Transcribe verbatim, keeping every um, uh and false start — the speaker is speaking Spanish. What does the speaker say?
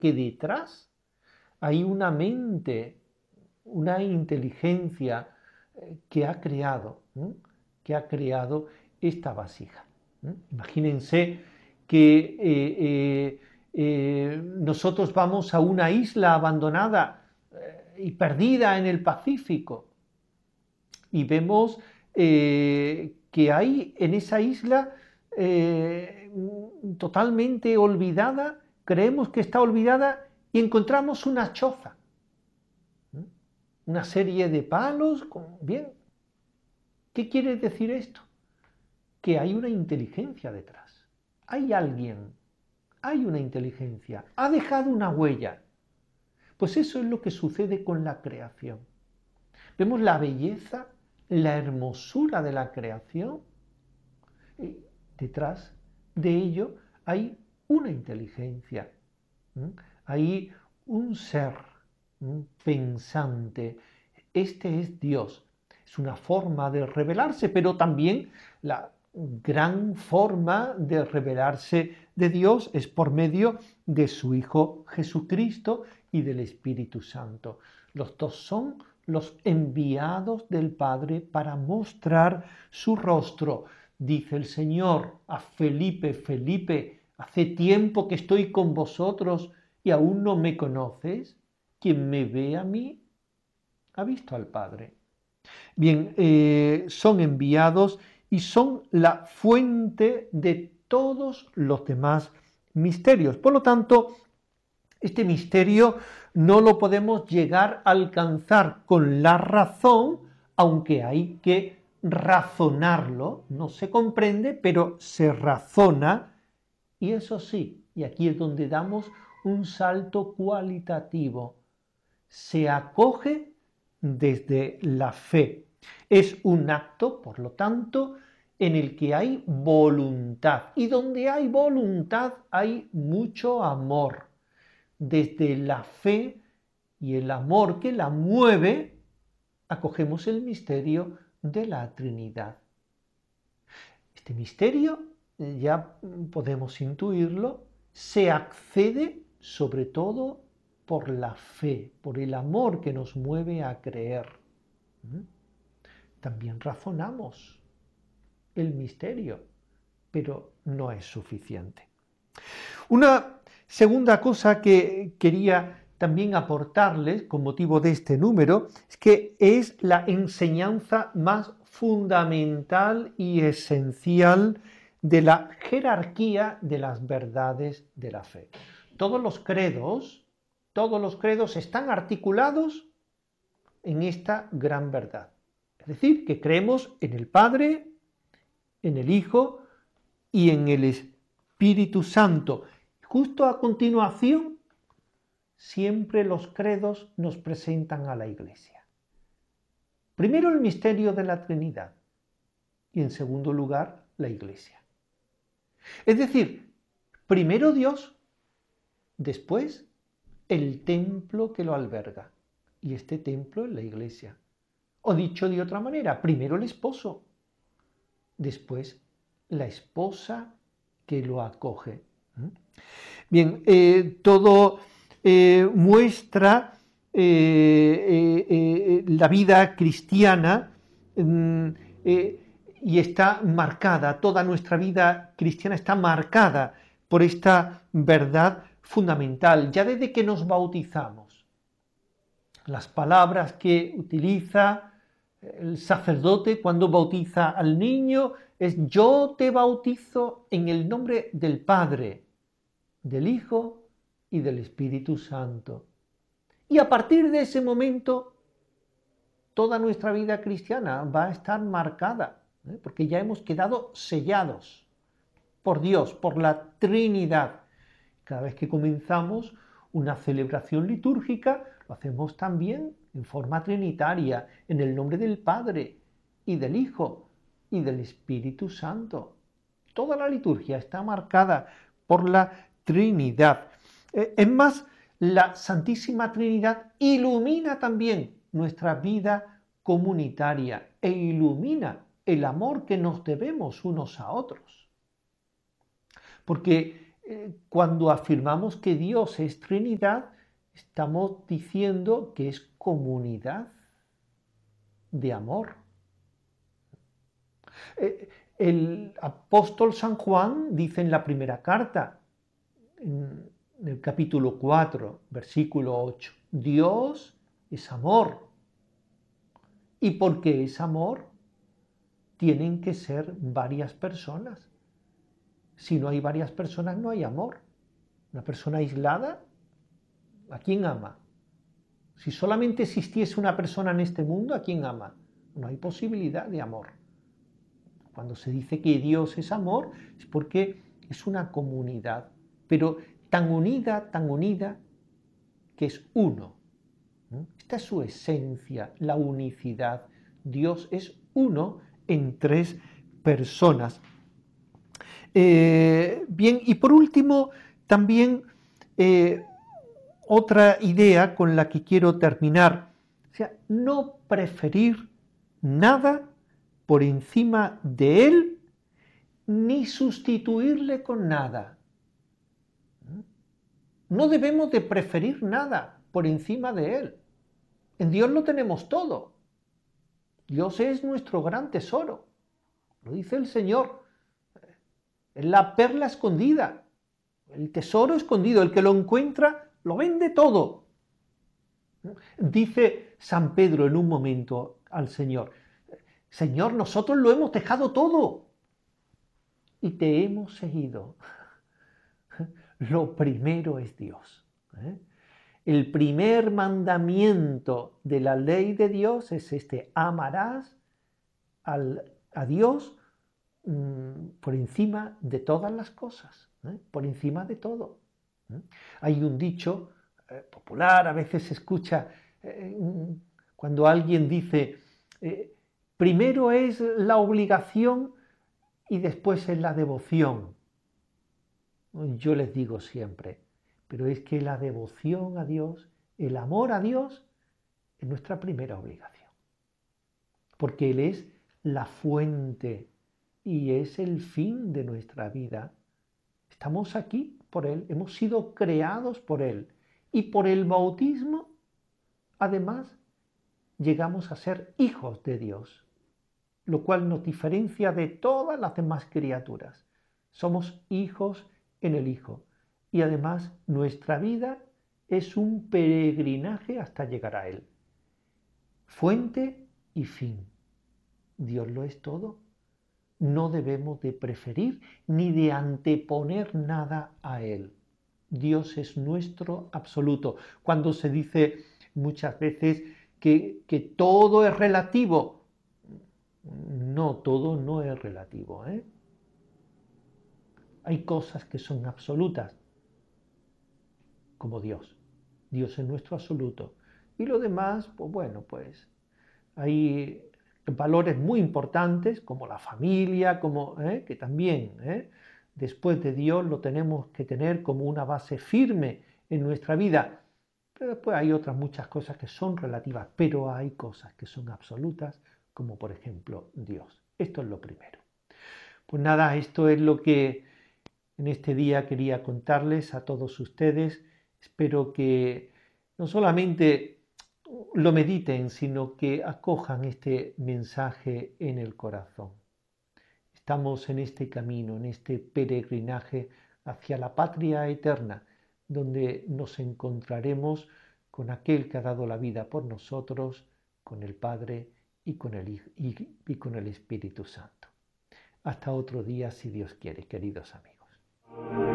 que detrás hay una mente, una inteligencia eh, que ha creado, ¿eh? que ha creado esta vasija. ¿eh? Imagínense que eh, eh, eh, nosotros vamos a una isla abandonada eh, y perdida en el Pacífico y vemos eh, que hay en esa isla eh, totalmente olvidada, creemos que está olvidada y encontramos una choza, ¿eh? una serie de palos, con... bien, ¿qué quiere decir esto? Que hay una inteligencia detrás, hay alguien, hay una inteligencia, ha dejado una huella. Pues eso es lo que sucede con la creación. Vemos la belleza, la hermosura de la creación y detrás de ello hay una inteligencia, ¿eh? Hay un ser ¿eh? pensante. Este es Dios. Es una forma de revelarse, pero también la gran forma de revelarse de Dios es por medio de su Hijo Jesucristo y del Espíritu Santo. Los dos son los enviados del Padre para mostrar su rostro. Dice el Señor a Felipe: Felipe, hace tiempo que estoy con vosotros y aún no me conoces. Quien me ve a mí ha visto al Padre. Bien, eh, son enviados y son la fuente de todos los demás misterios. Por lo tanto, este misterio no lo podemos llegar a alcanzar con la razón, aunque hay que razonarlo. No se comprende, pero se razona. Y eso sí, y aquí es donde damos un salto cualitativo, se acoge desde la fe. Es un acto, por lo tanto, en el que hay voluntad. Y donde hay voluntad hay mucho amor. Desde la fe y el amor que la mueve, acogemos el misterio de la Trinidad. Este misterio, ya podemos intuirlo, se accede sobre todo por la fe, por el amor que nos mueve a creer. También razonamos el misterio, pero no es suficiente. Una segunda cosa que quería también aportarles con motivo de este número es que es la enseñanza más fundamental y esencial de la jerarquía de las verdades de la fe. Todos los credos, todos los credos están articulados en esta gran verdad. Es decir, que creemos en el Padre, en el Hijo y en el Espíritu Santo. Justo a continuación, siempre los credos nos presentan a la Iglesia. Primero el misterio de la Trinidad y en segundo lugar la Iglesia. Es decir, primero Dios, después el templo que lo alberga. Y este templo es la Iglesia. O dicho de otra manera, primero el esposo, después la esposa que lo acoge. Bien, eh, todo eh, muestra eh, eh, eh, la vida cristiana eh, y está marcada, toda nuestra vida cristiana está marcada por esta verdad fundamental, ya desde que nos bautizamos. Las palabras que utiliza el sacerdote cuando bautiza al niño es: yo te bautizo en el nombre del Padre, del Hijo y del Espíritu Santo. Y a partir de ese momento, toda nuestra vida cristiana va a estar marcada, ¿eh? porque ya hemos quedado sellados por Dios, por la Trinidad. Cada vez que comenzamos una celebración litúrgica, lo hacemos también en forma trinitaria, en el nombre del Padre y del Hijo y del Espíritu Santo. Toda la liturgia está marcada por la Trinidad. Es más, la Santísima Trinidad ilumina también nuestra vida comunitaria e ilumina el amor que nos debemos unos a otros. Porque Eh, cuando afirmamos que Dios es Trinidad, estamos diciendo que es comunidad de amor. Eh, el apóstol San Juan dice en la primera carta, en el capítulo cuatro, versículo ocho, Dios es amor. Y porque es amor, tienen que ser varias personas. Si no hay varias personas, no hay amor. Una persona aislada, ¿a quién ama? Si solamente existiese una persona en este mundo, ¿a quién ama? No hay posibilidad de amor. Cuando se dice que Dios es amor, es porque es una comunidad, pero tan unida, tan unida, que es uno. Esta es su esencia, la unicidad. Dios es uno en tres personas. Eh, bien, y por último, también eh, otra idea con la que quiero terminar, o sea, no preferir nada por encima de Él, ni sustituirle con nada. No debemos de preferir nada por encima de Él. En Dios lo tenemos todo. Dios es nuestro gran tesoro. Lo dice el Señor. Es la perla escondida, el tesoro escondido. El que lo encuentra lo vende todo. Dice San Pedro en un momento al Señor, Señor, nosotros lo hemos dejado todo y te hemos seguido. Lo primero es Dios. ¿eh? El primer mandamiento de la ley de Dios es este: amarás al, a Dios mmm, por encima de todas las cosas, ¿eh? por encima de todo. ¿eh? Hay un dicho eh, popular, a veces se escucha eh, cuando alguien dice, eh, primero es la obligación y después es la devoción. Yo les digo siempre, pero es que la devoción a Dios, el amor a Dios, es nuestra primera obligación. Porque Él es la fuente y es el fin de nuestra vida. Estamos aquí por Él, hemos sido creados por Él. Y por el bautismo, además, llegamos a ser hijos de Dios, lo cual nos diferencia de todas las demás criaturas. Somos hijos en el Hijo. Y además nuestra vida es un peregrinaje hasta llegar a Él. Fuente y fin. Dios lo es todo. No debemos de preferir ni de anteponer nada a Él. Dios es nuestro absoluto. Cuando se dice muchas veces que, que todo es relativo, no, todo no es relativo. ¿eh? Hay cosas que son absolutas, como Dios. Dios es nuestro absoluto. Y lo demás, pues bueno, pues hay valores muy importantes, como la familia, como, ¿eh? que también, ¿eh? después de Dios, lo tenemos que tener como una base firme en nuestra vida. Pero después hay otras muchas cosas que son relativas, pero hay cosas que son absolutas, como por ejemplo Dios. Esto es lo primero. Pues nada, esto es lo que en este día quería contarles a todos ustedes. Espero que no solamente lo mediten, sino que acojan este mensaje en el corazón. Estamos en este camino, en este peregrinaje hacia la patria eterna, donde nos encontraremos con aquel que ha dado la vida por nosotros, con el Padre y con el, y, y con el Espíritu Santo. Hasta otro día, si Dios quiere, queridos amigos.